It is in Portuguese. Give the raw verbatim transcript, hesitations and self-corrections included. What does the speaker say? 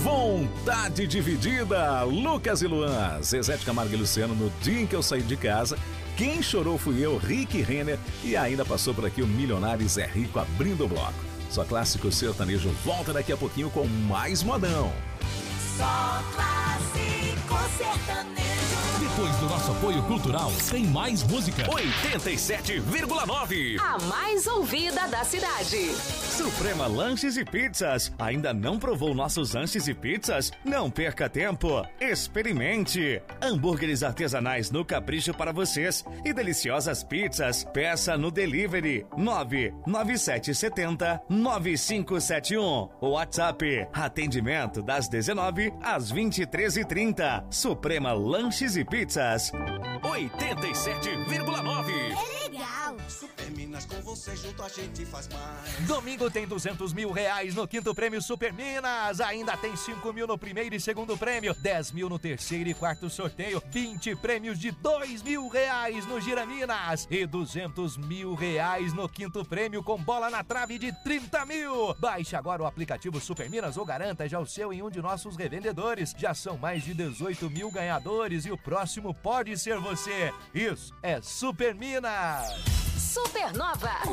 Vontade Dividida, Lucas e Luan, Zezé de Camargo e Luciano, no dia em que eu saí de casa. Quem chorou fui eu, Rick Renner, e ainda passou por aqui o milionário Zé Rico abrindo o bloco. Só clássico sertanejo volta daqui a pouquinho com mais modão. Só clássico sertanejo. Depois do nosso apoio cultural, tem mais música. oitenta e sete vírgula nove. A mais ouvida da cidade. Suprema Lanches e Pizzas. Ainda não provou nossos lanches e pizzas? Não perca tempo. Experimente. Hambúrgueres artesanais no capricho para vocês e deliciosas pizzas. Peça no delivery nove nove sete sete zero nove cinco sete um. WhatsApp. Atendimento das dezenove às vinte e três e trinta. Suprema Lanches e Pizzas. oitenta e sete vírgula nove. É legal. Super Minas, com você junto a gente faz mais. Domingo tem duzentos mil reais no quinto prêmio Super Minas. Ainda tem cinco mil no primeiro e segundo prêmio, dez mil no terceiro e quarto sorteio, vinte prêmios de dois mil reais no Gira Minas e duzentos mil reais no quinto prêmio com bola na trave de trinta mil. Baixe agora o aplicativo Super Minas ou garanta já o seu em um de nossos revendedores. Já são mais de dezoito mil ganhadores e o próximo pode ser você. Isso é Super Minas. Supernova.